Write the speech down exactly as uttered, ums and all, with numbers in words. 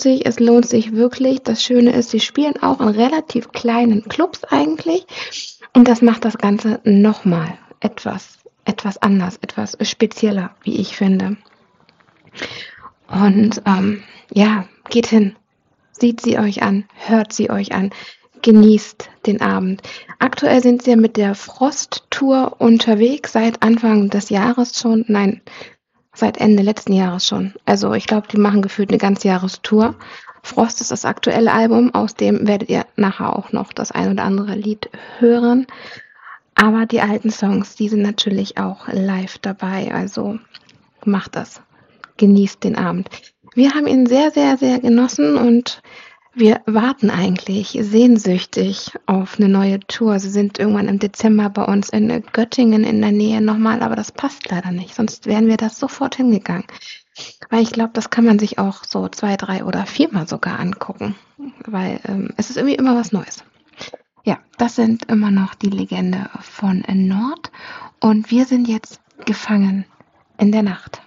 sich, es lohnt sich wirklich. Das Schöne ist, sie spielen auch in relativ kleinen Clubs eigentlich und das macht das Ganze noch mal etwas etwas anders, etwas spezieller, wie ich finde. Und, ähm, ja, geht hin, sieht sie euch an, hört sie euch an, genießt den Abend. Aktuell sind sie ja mit der Frost-Tour unterwegs, seit Anfang des Jahres schon. Nein, seit Ende letzten Jahres schon. Also, ich glaube, die machen gefühlt 'ne Ganzjahrestour. Frost ist das aktuelle Album, aus dem werdet ihr nachher auch noch das ein oder andere Lied hören. Aber die alten Songs, die sind natürlich auch live dabei, also macht das. Genießt den Abend. Wir haben ihn sehr, sehr, sehr genossen und wir warten eigentlich sehnsüchtig auf 'ne neue Tour. Sie sind irgendwann im Dezember bei uns in, äh, Göttingen in der Nähe noch mal, aber das passt leider nicht, sonst wären wir da sofort hingegangen. Weil ich glaube, das kann man sich auch so zwei, drei oder viermal sogar angucken, weil, ähm, es ist irgendwie immer was Neues. Ja, das sind immer noch die Legende von Nord und wir sind jetzt gefangen in der Nacht.